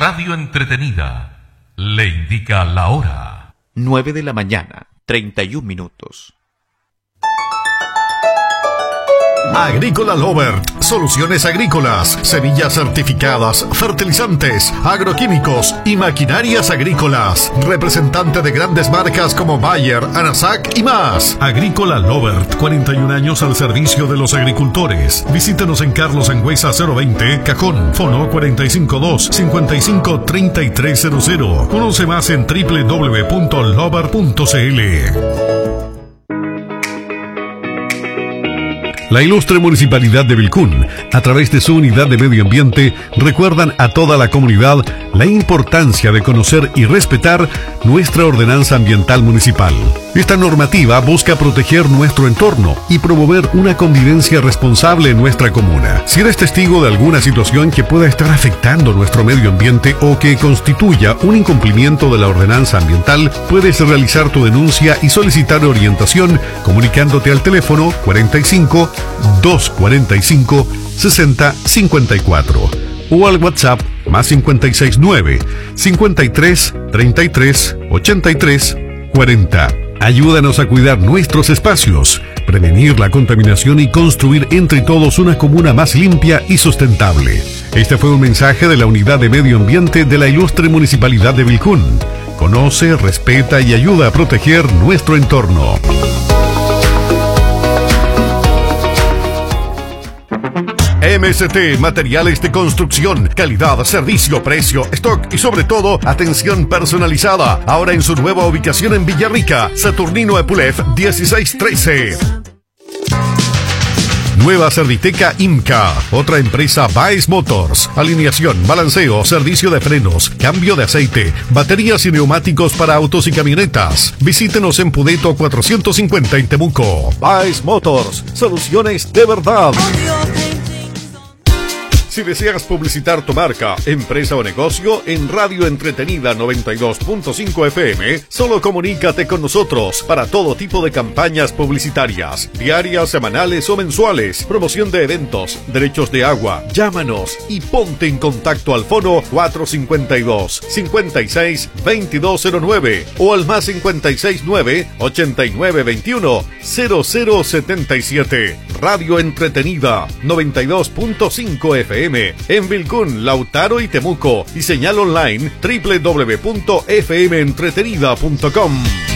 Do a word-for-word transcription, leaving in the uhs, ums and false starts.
Radio Entretenida le indica la hora. nueve de la mañana, treinta y un minutos. Agrícola Lovert, soluciones agrícolas, semillas certificadas, fertilizantes, agroquímicos y maquinarias agrícolas. Representante de grandes marcas como Bayer, Anasac y más. Agrícola Lovert, cuarenta y un años al servicio de los agricultores. Visítenos en Carlos Angüesa cero veinte, Cajón, Fono cuatro cinco dos, cinco cinco tres tres cero cero. Conoce más en doble u doble u doble u punto lovert punto c l. La ilustre Municipalidad de Vilcún, a través de su Unidad de Medio Ambiente, recuerdan a toda la comunidad la importancia de conocer y respetar nuestra ordenanza ambiental municipal. Esta normativa busca proteger nuestro entorno y promover una convivencia responsable en nuestra comuna. Si eres testigo de alguna situación que pueda estar afectando nuestro medio ambiente o que constituya un incumplimiento de la ordenanza ambiental, puedes realizar tu denuncia y solicitar orientación comunicándote al teléfono cuarenta y cinco, doscientos cuarenta y cinco, sesenta cincuenta y cuatro o al WhatsApp más cincuenta y seis nueve, cincuenta y tres, treinta y tres, ochenta y tres, cuarenta. Ayúdanos a cuidar nuestros espacios, prevenir la contaminación y construir entre todos una comuna más limpia y sustentable. Este fue un mensaje de la Unidad de Medio Ambiente de la ilustre Municipalidad de Vilcún. Conoce, respeta y ayuda a proteger nuestro entorno. M S T Materiales de Construcción, calidad, servicio, precio, stock y sobre todo atención personalizada. Ahora en su nueva ubicación en Villarrica, Saturnino Epulef dieciséis trece. Nueva Serviteca IMCA, otra empresa Baez Motors, alineación, balanceo, servicio de frenos, cambio de aceite, baterías y neumáticos para autos y camionetas. Visítenos en Pudeto cuatrocientos cincuenta en Temuco. Baez Motors, soluciones de verdad. Si deseas publicitar tu marca, empresa o negocio en Radio Entretenida noventa y dos punto cinco F M, solo comunícate con nosotros para todo tipo de campañas publicitarias, diarias, semanales o mensuales, promoción de eventos, derechos de agua. Llámanos y ponte en contacto al fono cuatro cinco dos, cinco seis, veintidós cero nueve o al más cincuenta y seis nueve, ochenta y nueve veintiuno, cero cero setenta y siete. Radio Entretenida noventa y dos punto cinco F M en Vilcún, Lautaro y Temuco, y señal online doble u doble u doble u punto f m entretenida punto com.